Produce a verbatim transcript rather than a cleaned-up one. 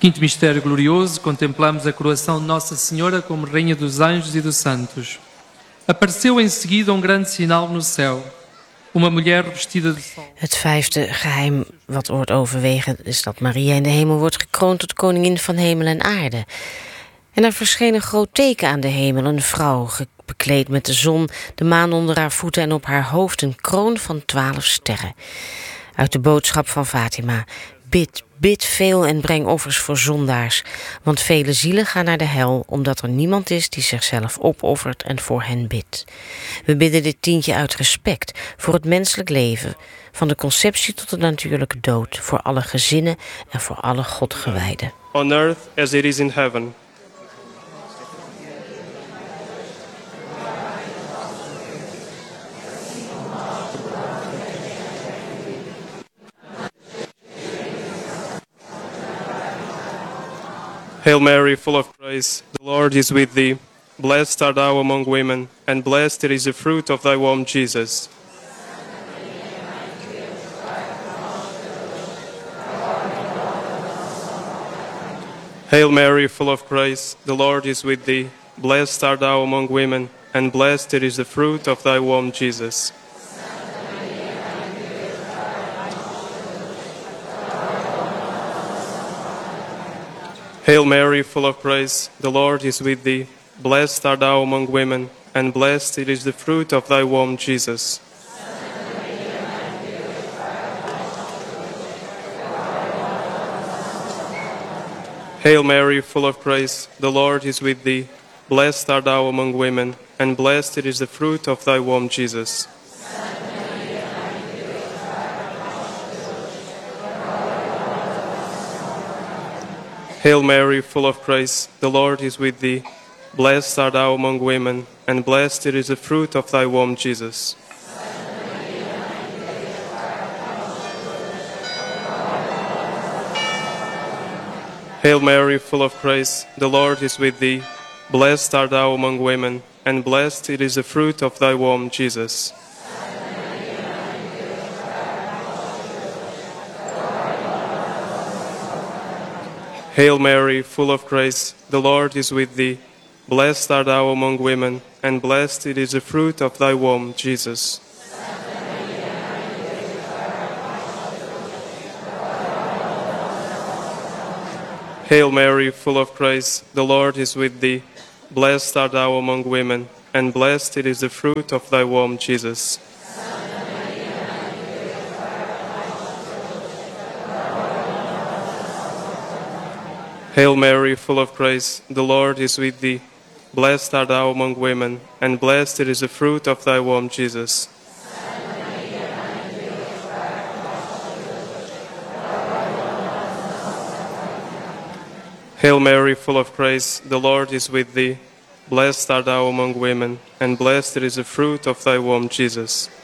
Quinto mistério glorioso, contemplamos a coroação de Nossa Senhora como Rainha dos Anjos e dos Santos. Apareceu em seguida um grande sinal no céu. Uma mulher revestida de sol. Het vijfde geheim wat wordt overwegen is dat Maria in de hemel wordt gekroond tot koningin van hemel en aarde. En er verscheen een groot teken aan de hemel, een vrouw bekleed met de zon, de maan onder haar voeten en op haar hoofd een kroon van twaalf sterren. Uit de boodschap van Fatima: bid, bid veel en breng offers voor zondaars, want vele zielen gaan naar de hel, omdat er niemand is die zichzelf opoffert en voor hen bidt. We bidden dit tientje uit respect voor het menselijk leven, van de conceptie tot de natuurlijke dood, voor alle gezinnen en voor alle godgewijden. On earth as it is in heaven. Hail Mary, full of grace, the Lord is with thee. Blessed art thou among women, and blessed is the fruit of thy womb, Jesus. Hail Mary, full of grace, the Lord is with thee. Blessed art thou among women, and blessed is the fruit of thy womb, Jesus. Hail Mary, full of grace, the Lord is with thee. Blessed art thou among women, and blessed is the fruit of thy womb, Jesus. Hail Mary, full of grace, the Lord is with thee. Blessed art thou among women, and blessed is the fruit of thy womb, Jesus. Hail Mary, full of grace, the Lord is with thee. Blessed art thou among women, and blessed is the fruit of thy womb, Jesus. Hail Mary, full of grace, the Lord is with thee. Blessed art thou among women, and blessed is the fruit of thy womb, Jesus. Hail Mary, full of grace, the Lord is with thee. Blessed art thou among women, and blessed is the fruit of thy womb, Jesus. Hail Mary, full of grace, the Lord is with thee. Blessed art thou among women, and blessed is the fruit of thy womb, Jesus. Hail Mary, full of grace, the Lord is with thee. Blessed art thou among women, and blessed is the fruit of thy womb, Jesus. Hail Mary, full of grace, the Lord is with thee. Blessed art thou among women, and blessed is the fruit of thy womb, Jesus.